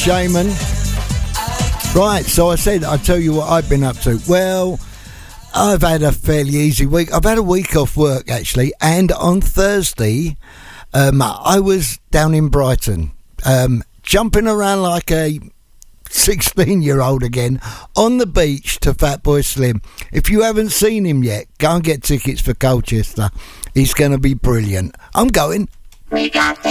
Shaman. Right, so I said I'd tell you what I've been up to. Well, I've had a fairly easy week. I've had a week off work, actually, and on Thursday, I was down in Brighton, jumping around like a 16-year-old again on the beach to Fatboy Slim. If you haven't seen him yet, go and get tickets for Colchester. He's going to be brilliant. I'm going. We got